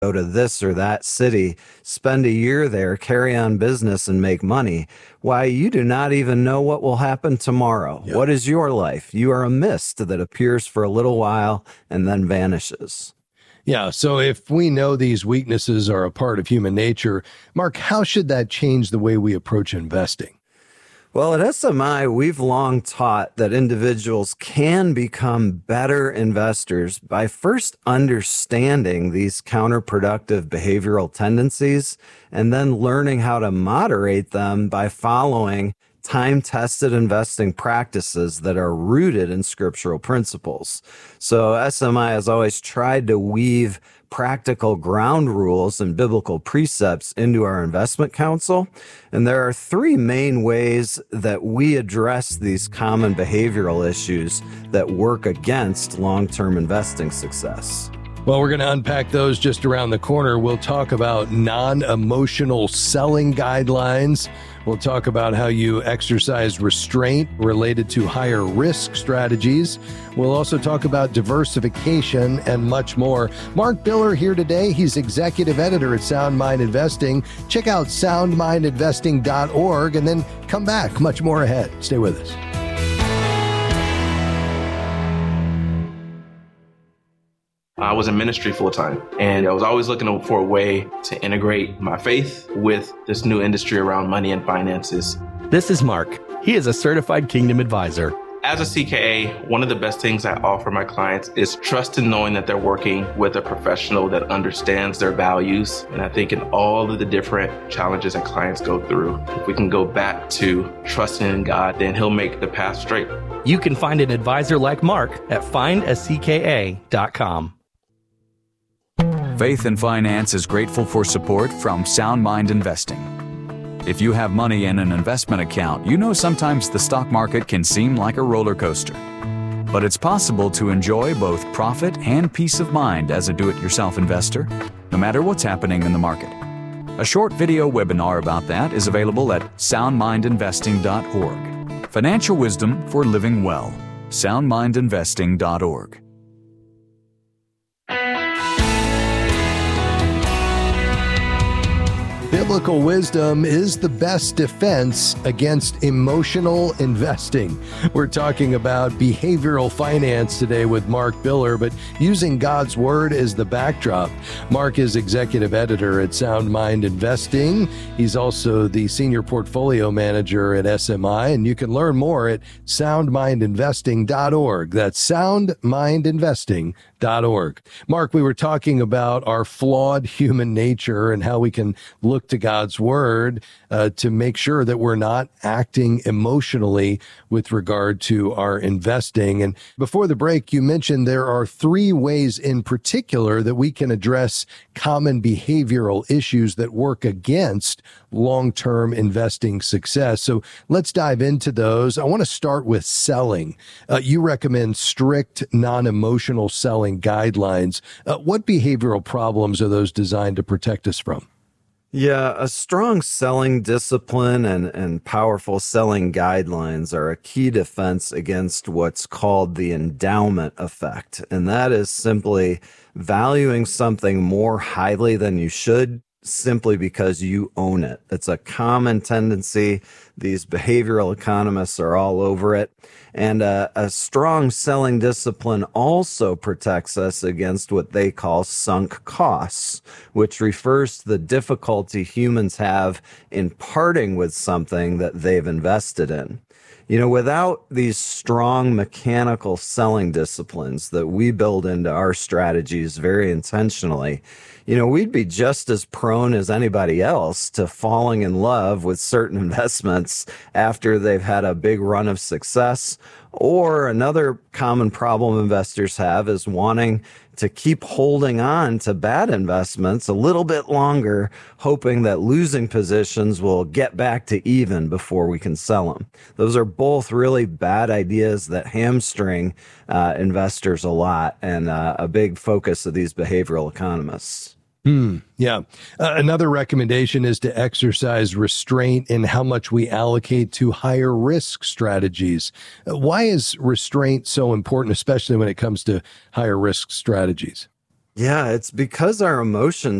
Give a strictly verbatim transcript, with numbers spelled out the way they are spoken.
go to this or that city, spend a year there, carry on business, and make money. Why, you do not even know what will happen tomorrow. Yep. What is your life? You are a mist that appears for a little while and then vanishes. Yeah, so if we know these weaknesses are a part of human nature, Mark, how should that change the way we approach investing? Well, at S M I, we've long taught that individuals can become better investors by first understanding these counterproductive behavioral tendencies and then learning how to moderate them by following time-tested investing practices that are rooted in scriptural principles. So S M I has always tried to weave practical ground rules and biblical precepts into our investment counsel. And there are three main ways that we address these common behavioral issues that work against long-term investing success. Well, we're going to unpack those just around the corner. We'll talk about non-emotional selling guidelines. We'll talk about how you exercise restraint related to higher risk strategies. We'll also talk about diversification and much more. Mark Biller here today. He's executive editor at Sound Mind Investing. Check out sound mind investing dot org and then come back. Much more ahead. Stay with us. I was in ministry full time, and I was always looking for a way to integrate my faith with this new industry around money and finances. This is Mark. He is a certified Kingdom advisor. As a C K A, one of the best things I offer my clients is trust in knowing that they're working with a professional that understands their values. And I think in all of the different challenges that clients go through, if we can go back to trusting in God, then He'll make the path straight. You can find an advisor like Mark at find a C K A dot com. Faith and Finance is grateful for support from Sound Mind Investing. If you have money in an investment account, you know sometimes the stock market can seem like a roller coaster. But it's possible to enjoy both profit and peace of mind as a do-it-yourself investor, no matter what's happening in the market. A short video webinar about that is available at sound mind investing dot org. Financial wisdom for living well. sound mind investing dot org. Biblical wisdom is the best defense against emotional investing. We're talking about behavioral finance today with Mark Biller, but using God's Word as the backdrop. Mark is executive editor at Sound Mind Investing. He's also the senior portfolio manager at S M I, and you can learn more at sound mind investing dot org. That's sound mind investing dot org. Mark, we were talking about our flawed human nature and how we can look to God's Word uh, to make sure that we're not acting emotionally with regard to our investing. And before the break, you mentioned there are three ways in particular that we can address common behavioral issues that work against long-term investing success. So let's dive into those. I want to start with selling. Uh, you recommend strict, non-emotional selling guidelines. Uh, what behavioral problems are those designed to protect us from? Yeah, a strong selling discipline and, and powerful selling guidelines are a key defense against what's called the endowment effect. And that is simply valuing something more highly than you should simply because you own it. It's a common tendency. These behavioral economists are all over it. And uh, a strong selling discipline also protects us against what they call sunk costs, which refers to the difficulty humans have in parting with something that they've invested in. You know, without these strong mechanical selling disciplines that we build into our strategies very intentionally, you know, we'd be just as prone as anybody else to falling in love with certain investments after they've had a big run of success. Or another common problem investors have is wanting to keep holding on to bad investments a little bit longer, hoping that losing positions will get back to even before we can sell them. Those are both really bad ideas that hamstring uh, investors a lot and uh, a big focus of these behavioral economists. Hmm. Yeah. Uh, another recommendation is to exercise restraint in how much we allocate to higher risk strategies. Uh, why is restraint so important, especially when it comes to higher risk strategies? Yeah, it's because our emotions